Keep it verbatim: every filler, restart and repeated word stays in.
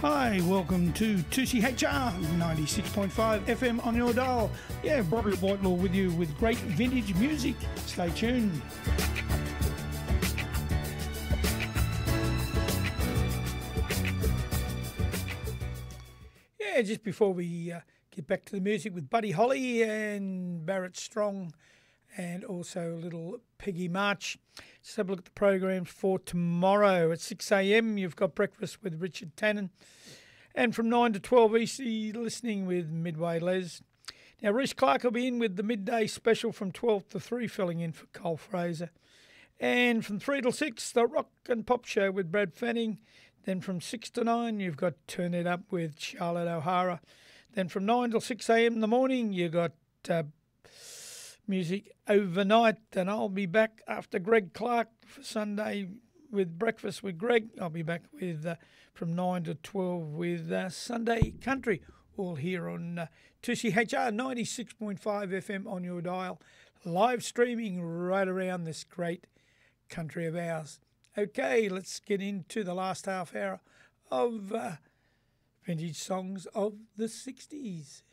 Hi, welcome to two C H R ninety-six point five F M on your dial. Yeah, Bobby Whitelaw with you with great vintage music. Stay tuned. Yeah, just before we uh, get back to the music with Buddy Holly and Barrett Strong and also little Peggy March. Let's have a look at the programs for tomorrow. At six a.m. you've got Breakfast with Richard Tannen. And from nine to twelve, easy listening with Midway Les. Now, Reece Clark will be in with the midday special from twelve to three, filling in for Cole Fraser. And from three till six, the Rock and Pop Show with Brad Fanning. Then from six to nine, you've got Turn It Up with Charlotte O'Hara. Then from nine till six a.m. in the morning, you've got uh, music overnight. And I'll be back after Greg Clark for Sunday with Breakfast with Greg. I'll be back with uh, from nine to twelve with uh, Sunday Country, all here on uh, two C H R ninety-six point five F M on your dial, live streaming right around this great country of ours. Okay, let's get into the last half hour of uh, vintage songs of the sixties.